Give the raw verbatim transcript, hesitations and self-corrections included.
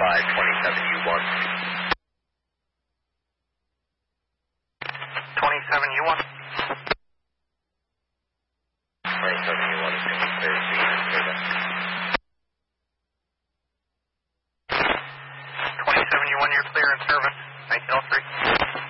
five, twenty-seven U one. twenty-seven U one. twenty-seven U one is going to be clear for you in service. twenty-seven U one, you're clear in service.